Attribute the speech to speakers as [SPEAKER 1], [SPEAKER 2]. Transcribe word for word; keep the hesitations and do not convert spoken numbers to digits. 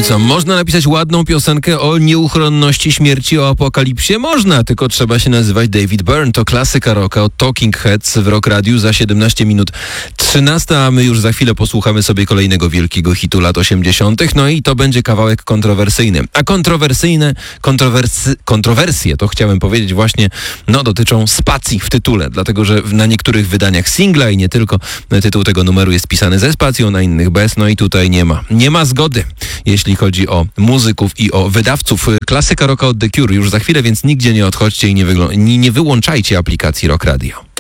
[SPEAKER 1] i co, można napisać ładną piosenkę o nieuchronności śmierci, o apokalipsie? Można, tylko trzeba się nazywać David Byrne. To klasyka rocka od Talking Heads w Rock Radiu za siedemnaście minut trzynaста, a my już za chwilę posłuchamy sobie kolejnego wielkiego hitu lat osiemdziesiątych. No i to będzie kawałek kontrowersyjny. A kontrowersyjne, kontrowersy, kontrowersje, to chciałem powiedzieć właśnie, no dotyczą spacji w tytule, dlatego że na niektórych wydaniach singla i nie tylko tytuł tego numeru jest pisany ze spacją, na innych bez, no i tutaj nie ma. Nie ma zgody, jeśli chodzi o muzyków i o wydawców. Klasyka rocka od The Cure już za chwilę, więc nigdzie nie odchodźcie i nie, wygl- nie wyłączajcie aplikacji Rock Radio.